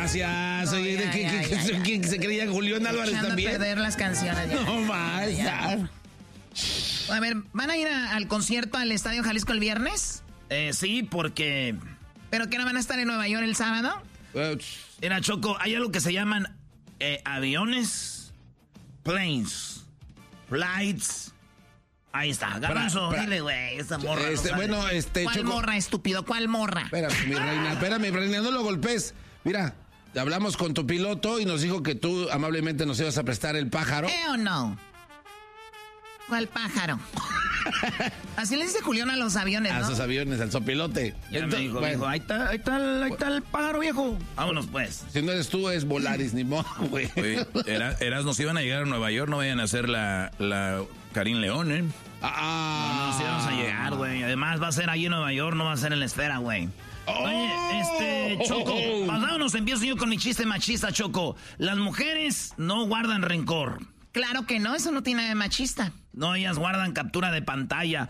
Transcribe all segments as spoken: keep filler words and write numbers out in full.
gracias. Oye, No, ya, ¿qué, ya, qué, ya, qué, ya. ¿quién se creía Julián Álvarez Echando también? a perder las canciones. Ya. No más, ya. A ver, ¿van a ir a- al concierto al Estadio Jalisco el viernes? Eh, sí, porque... ¿Pero que no van a estar en Nueva York el sábado? Mira, Choco, hay algo que se llaman eh, aviones, planes, flights. Ahí está, Garbanzo, Pra- pra- dile, güey, esa morra. no Este, sabe. bueno, este, ¿Cuál Choco. morra, estúpido? ¿Cuál morra? Espérame, mi reina, espérame, reina, no lo golpes. Mira, hablamos con tu piloto y nos dijo que tú amablemente nos ibas a prestar el pájaro. ¿Eh o no? ¿Cuál pájaro? Así le dice Julián a los aviones, A ¿no? esos aviones, al sopilote. Ya me Entonces, dijo, bueno, viejo, ahí está, ahí está, el, ahí está el pájaro, viejo. Vámonos, pues. si no eres tú, es Volaris, ni modo, güey. Oye, era, eras, nos iban a llegar a Nueva York, no vayan a hacer la, la Karim León, ¿eh? Ah, No, sí vamos a llegar, güey. Además, va a ser ahí en Nueva York, no va a ser en la esfera, güey. Oye, este, Choco, pasámonos, empiezo yo con mi chiste machista, Choco. Las mujeres no guardan rencor. Claro que no, eso no tiene nada de machista. No, ellas guardan captura de pantalla.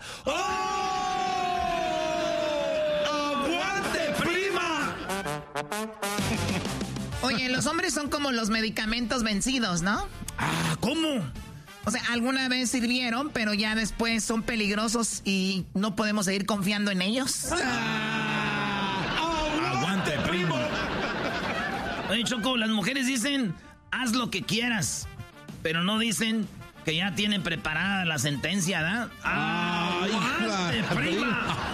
¡Aguante, prima! Oye, los hombres son como los medicamentos vencidos, ¿no? Ah, ¿cómo? O sea, alguna vez sirvieron, pero ya después son peligrosos y no podemos seguir confiando en ellos. Aguante, primo. Oye, Choco, las mujeres dicen, haz lo que quieras, pero no dicen que ya tienen preparada la sentencia, ¿verdad? Ay, ¡Aguante, hija, prima!